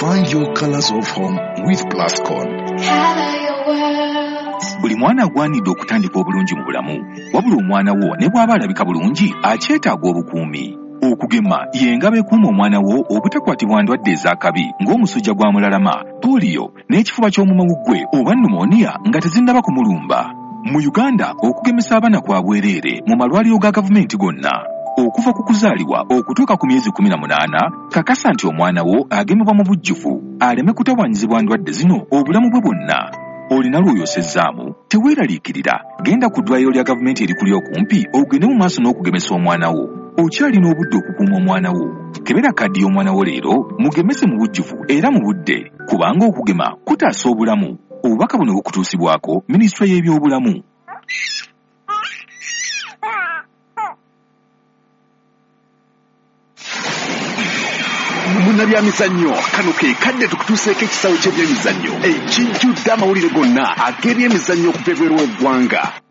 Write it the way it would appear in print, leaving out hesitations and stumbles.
Find your colors of home with Plascon. Buli mwana agwanidde okutandika obulungi mu bulamu, wabula omwana wo ne bw'aba alabika bulungi akyetaaga obukuumi. Okugema y'engabo ekuuma omwana wo obutakwatibwa ndwadde ez'akabi ng'omusujja gwa mulalama, polio n'ekifuba ky'omumawuggwe oba pneumonia nga tezinnaba kumulumba. Mu Uganda okugemesa abaana kwa bwereere mu malwaliro ga gavumenti gonna. Okuva ku kuzaalibwa okutuuka ku myezi 18, kakasa nti omwana wo agemebwa mu bujjuvu aleme kutawaanyizibwa ndwadde zino obulamu bwe bwonna. Olina lw'oyosezzaamu, teweeraliikirira, genda ku ddwaliro lya gavumenti erikuli okumpi ogende mu maaso n'okugemesa omwana wo. Okyalina obudde okukuuma omwana wo. Kebera kaddi y'omwana wo leero, mugemese mu bujjuvu era mu budde, kubanga okugema kutaasa obulamu. Obubaka buno bukutuusibwako Minisitule y'ebyobulamu. Munnabyamizannyo kano ke kadde tukutuuseeko ekisawo ky'ebyemizannyo ekijjudde amawulire gonna ag'ebyemizannyo okuva ebweru w'eggwanga.